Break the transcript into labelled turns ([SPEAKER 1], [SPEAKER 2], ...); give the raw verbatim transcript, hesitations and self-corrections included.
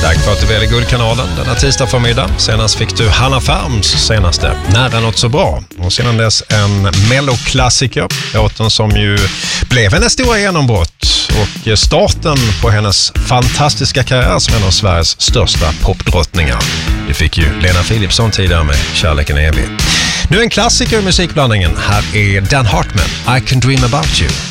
[SPEAKER 1] Tack för att du väljer Guldkanalen denna tisdag förmiddag. Senast fick du Hanna Färms senaste Nära något så bra. Och sedan dess en melloklassiker. Låten som ju blev hennes stora genombrott och starten på hennes fantastiska karriär som en av Sveriges största popdrottningar. Det fick ju Lena Philipsson tidigare med Kärleken är evig. Nu en klassiker i musikblandningen. Här är Dan Hartman, I Can Dream About You.